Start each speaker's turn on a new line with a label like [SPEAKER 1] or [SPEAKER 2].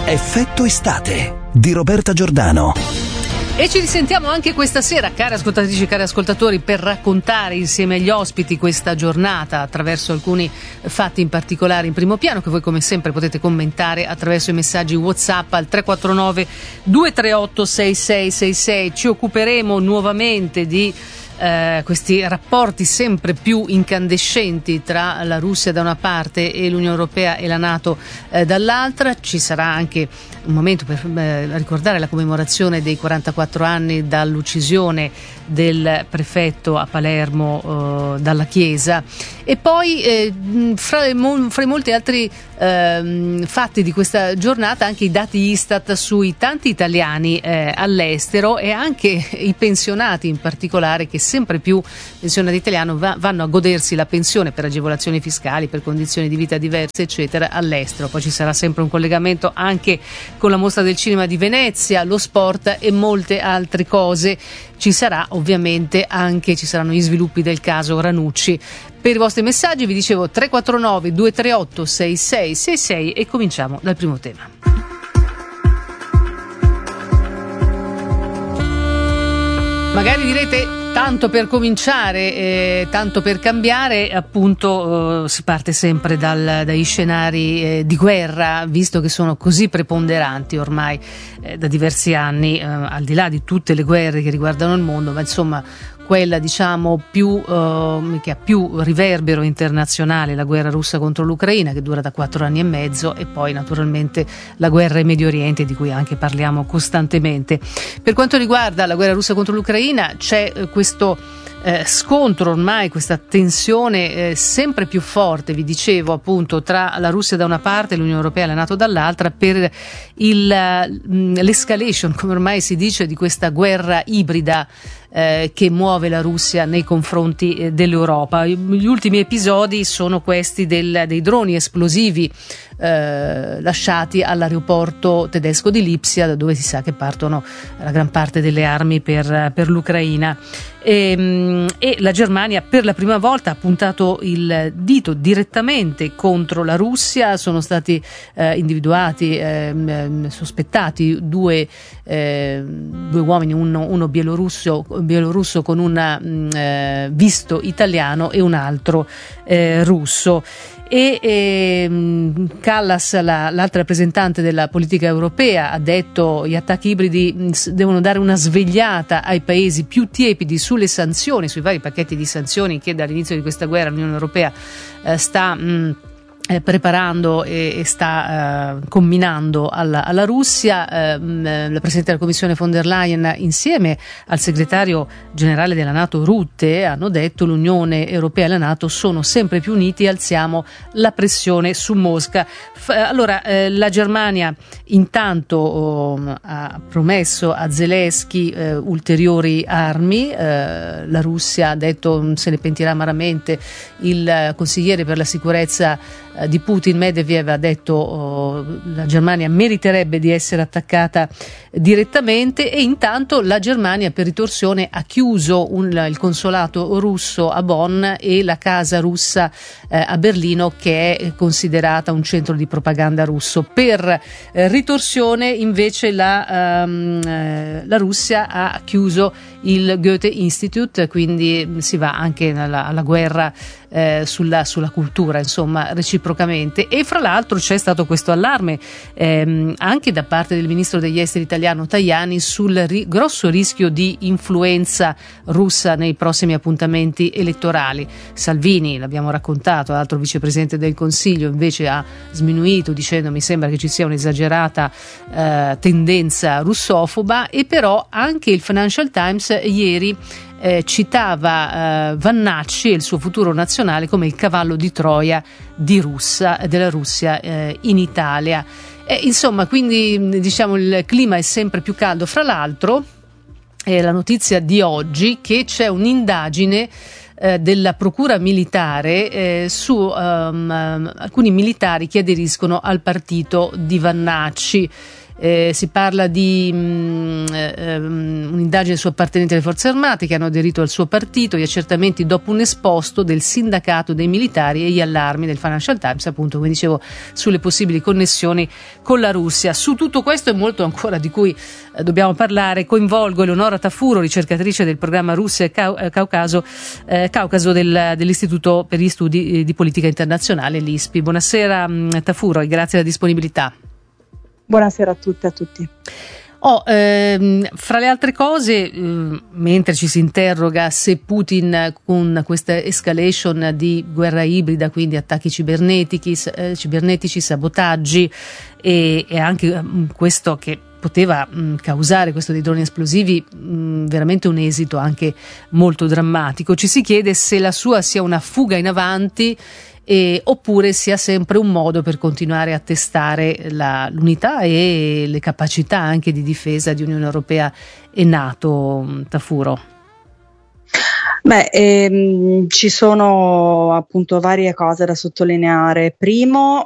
[SPEAKER 1] Effetto estate di Roberta Giordano.
[SPEAKER 2] E ci risentiamo anche questa sera, care ascoltatrici e cari ascoltatori, per raccontare insieme agli ospiti questa giornata attraverso alcuni fatti in particolare in primo piano, che voi come sempre potete commentare attraverso i messaggi WhatsApp al 349 238 6666. Ci occuperemo nuovamente di questi rapporti sempre più incandescenti tra la Russia da una parte e l'Unione Europea e la NATO dall'altra. Ci sarà anche un momento per ricordare la commemorazione dei 44 anni dall'uccisione del prefetto a Palermo dalla Chiesa, e poi fra i molti altri fatti di questa giornata anche i dati Istat sui tanti italiani all'estero e anche i pensionati in particolare, che sempre più pensionati italiani vanno a godersi la pensione per agevolazioni fiscali, per condizioni di vita diverse eccetera all'estero. Poi ci sarà sempre un collegamento anche con la mostra del cinema di Venezia, lo sport e molte altre cose. Ci saranno gli sviluppi del caso Ranucci. Per i vostri messaggi vi dicevo 349 238 6666 e cominciamo dal primo tema. Magari direte tanto per cominciare, tanto per cambiare, appunto si parte sempre dagli scenari di guerra, visto che sono così preponderanti ormai da diversi anni, al di là di tutte le guerre che riguardano il mondo, ma insomma quella diciamo più che ha più riverbero internazionale, la guerra russa contro l'Ucraina, che dura da 4 anni e mezzo, e poi naturalmente la guerra in Medio Oriente, di cui anche parliamo costantemente. Per quanto riguarda la guerra russa contro l'Ucraina, c'è questo scontro ormai, questa tensione sempre più forte, vi dicevo appunto, tra la Russia da una parte e l'Unione Europea e la NATO dall'altra, per l'escalation, come ormai si dice, di questa guerra ibrida che muove la Russia nei confronti dell'Europa. Gli ultimi episodi sono questi dei droni esplosivi lasciati all'aeroporto tedesco di Lipsia, da dove si sa che partono la gran parte delle armi per l'Ucraina. E la Germania per la prima volta ha puntato il dito direttamente contro la Russia. Sono stati individuati, sospettati due uomini, uno bielorusso con un visto italiano e un altro russo. E Kallas, l'altra rappresentante della politica europea, ha detto: gli attacchi ibridi devono dare una svegliata ai paesi più tiepidi sulle sanzioni, sui vari pacchetti di sanzioni che dall'inizio di questa guerra l'Unione Europea sta preparando e sta comminando alla Russia. La Presidente della Commissione von der Leyen insieme al Segretario Generale della NATO Rutte hanno detto: l'Unione Europea e la NATO sono sempre più uniti e alziamo la pressione su Mosca. Allora la Germania intanto ha promesso a Zelensky ulteriori armi, la Russia ha detto se ne pentirà amaramente. Il consigliere per la sicurezza di Putin, Medvedev, ha detto la Germania meriterebbe di essere attaccata direttamente. E intanto la Germania per ritorsione ha chiuso il consolato russo a Bonn e la casa russa a Berlino, che è considerata un centro di propaganda russo. Per ritorsione invece la Russia ha chiuso il Goethe Institute, quindi si va anche alla guerra sulla cultura, insomma, reciprocamente. E fra l'altro c'è stato questo allarme anche da parte del ministro degli esteri italiano Tajani sul grosso rischio di influenza russa nei prossimi appuntamenti elettorali. Salvini, l'abbiamo raccontato, l'altro vicepresidente del Consiglio, invece ha sminuito dicendo: mi sembra che ci sia un'esagerata tendenza russofoba. E però anche il Financial Times ieri citava Vannacci e il suo futuro nazionale come il cavallo di Troia della Russia in Italia. Insomma, quindi diciamo il clima è sempre più caldo. Fra l'altro è la notizia di oggi che c'è un'indagine della procura militare su alcuni militari che aderiscono al partito di Vannacci. Si parla di un'indagine su appartenenti alle forze armate che hanno aderito al suo partito, gli accertamenti dopo un esposto del sindacato dei militari e gli allarmi del Financial Times, appunto, come dicevo, sulle possibili connessioni con la Russia. Su tutto questo e molto ancora di cui dobbiamo parlare coinvolgo Eleonora Tafuro, ricercatrice del programma Russia e Caucaso dell'Istituto per gli Studi di Politica Internazionale, l'ISPI. Buonasera Tafuro e grazie della disponibilità.
[SPEAKER 3] Buonasera a tutte e a tutti.
[SPEAKER 2] Fra le altre cose, mentre ci si interroga se Putin, con questa escalation di guerra ibrida, quindi attacchi cibernetici, sabotaggi e anche questo che poteva causare, questo dei droni esplosivi, veramente un esito anche molto drammatico, ci si chiede se la sua sia una fuga in avanti oppure sia sempre un modo per continuare a testare l'unità e le capacità anche di difesa di Unione Europea e NATO. Tafuro.
[SPEAKER 3] Ci sono appunto varie cose da sottolineare. Primo,